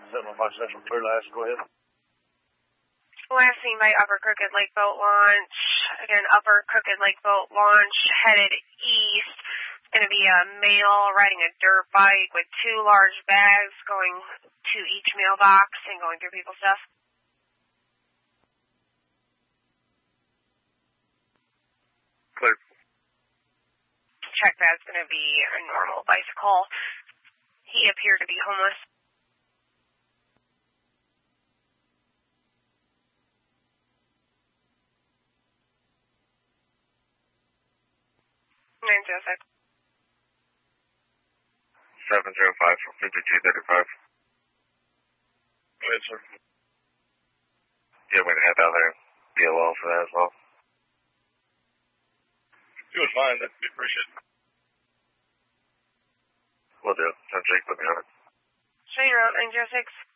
75 Central, clear last, go ahead. Last seen by Upper Crooked Lake Boat Launch. Again, Upper Crooked Lake Boat Launch headed east. It's going to be a male riding a dirt bike with 2 large bags going to each mailbox and going through people's stuff. Clear. Check that's going to be a normal bicycle. He appeared to be homeless. Nine 705 from 5235. Go ahead, sir. Yeah, we're going to head down there and be a wall for that as well. If you would mind, that'd be appreciated. Will do. Time Jake, put me on it. Show your route, 906.